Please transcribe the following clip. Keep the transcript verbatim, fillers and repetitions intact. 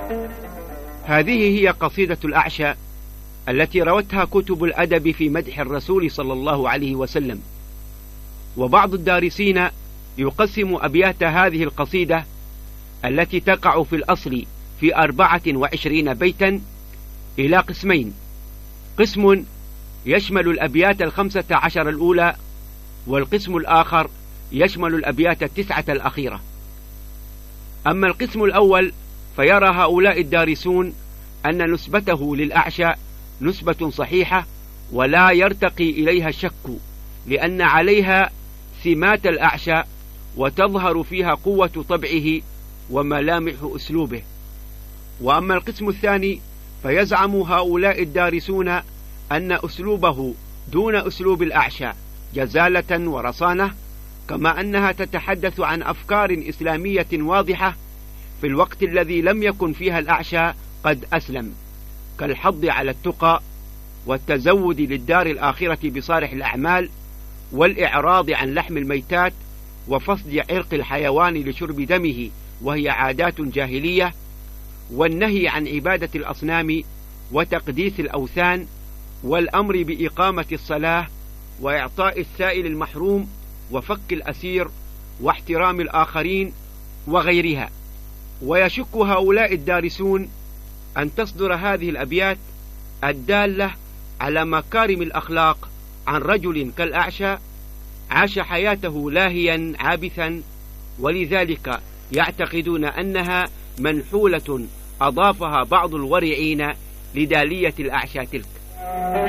هذه هي قصيدة الأعشى التي روتها كتب الأدب في مدح الرسول صلى الله عليه وسلم. وبعض الدارسين يقسم أبيات هذه القصيدة التي تقع في الأصل في أربعة وعشرين بيتا إلى قسمين: قسم يشمل الأبيات الخمسة عشر الأولى، والقسم الآخر يشمل الأبيات التسعة الأخيرة. أما القسم الأول فيرى هؤلاء الدارسون أن نسبته للأعشى نسبة صحيحة ولا يرتقي إليها الشك، لأن عليها سمات الأعشى وتظهر فيها قوة طبعه وملامح أسلوبه. وأما القسم الثاني فيزعم هؤلاء الدارسون أن أسلوبه دون أسلوب الأعشى جزالة ورصانة، كما أنها تتحدث عن أفكار إسلامية واضحة في الوقت الذي لم يكن فيها الأعشى قد أسلم، كالحض على التقى والتزود للدار الآخرة بصالح الأعمال، والإعراض عن لحم الميتات، وفصد عرق الحيوان لشرب دمه وهي عادات جاهلية، والنهي عن عبادة الأصنام وتقديس الأوثان، والأمر بإقامة الصلاة وإعطاء السائل المحروم وفك الأسير واحترام الآخرين وغيرها. ويشك هؤلاء الدارسون أن تصدر هذه الأبيات الدالة على مكارم الأخلاق عن رجل كالأعشى عاش حياته لاهيا عابثا، ولذلك يعتقدون أنها منحولة أضافها بعض الورعين لدالية الأعشى تلك.